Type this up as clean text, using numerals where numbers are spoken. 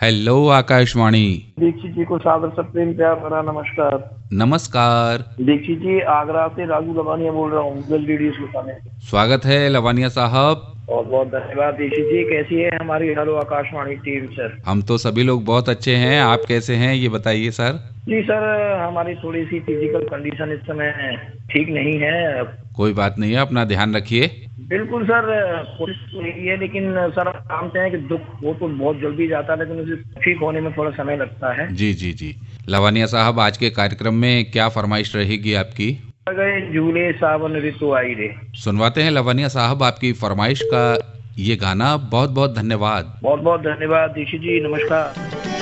Hello Akashvani. Dixit जी को सादर सप्रेम प्यार भरा नमस्कार। नमस्कार। दीक्षित जी, आगरा से राजू लवानिया बोल रहा हूँ, गल रेडियो सुनने से। स्वागत है लवानिया साहब। बहुत बहुत धन्यवाद। दीक्षित जी, कैसी है हमारी हेलो आकाशवाणी टीम सर? हम तो सभी लोग बहुत अच्छे हैं, आप कैसे हैं ये बताइए सर। जी सर, हमारी थोड़ी सी फिजिकल कंडीशन इस समय ठीक नहीं है। कोई बात नहीं है, अपना ध्यान रखिए। बिल्कुल सर, कोशिश तो यही है, लेकिन सर आप जानते हैं कि दुख वो तो बहुत जल्दी जाता है, लेकिन उसे ठीक होने में थोड़ा समय लगता है। जी जी जी। लवानिया साहब, आज के कार्यक्रम में क्या फरमाइश रहेगी आपकी? गए झूले सावन ऋतु आई रे। सुनवाते हैं लवानिया साहब आपकी फरमाइश का ये गाना। बहुत बहुत धन्यवाद। बहुत बहुत धन्यवाद दीक्षित जी, नमस्कार।